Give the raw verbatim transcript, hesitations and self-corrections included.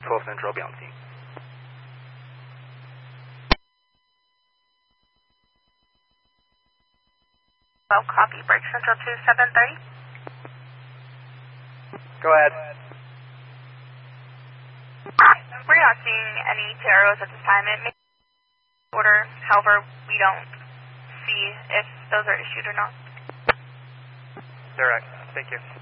twelve Central, be on scene. Well, copy. Break Central two seven thirty. Go ahead. We're not seeing any T R Os at this time. It may order, however, we don't see if those are issued or not. Direct. Thank you.